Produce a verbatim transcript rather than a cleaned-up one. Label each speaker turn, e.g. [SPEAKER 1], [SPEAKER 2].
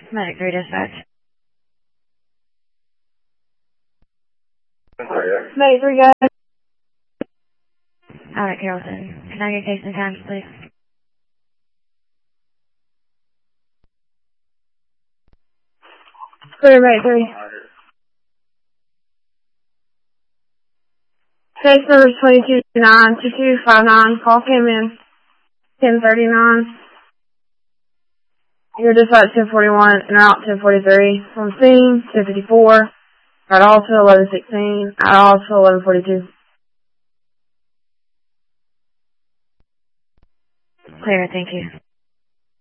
[SPEAKER 1] Medic three dispatch.
[SPEAKER 2] Medic three, guys.
[SPEAKER 1] Alright, Carrollton. Can I get case and times, please?
[SPEAKER 2] Clear, Medic three. Case number is twenty-two nine two two five nine. Call came in ten thirty-nine. Your dispatch ten forty-one and route ten forty-three. From scene ten fifty-four. At all to eleven sixteen. At all to eleven forty-two.
[SPEAKER 1] Clear, thank you.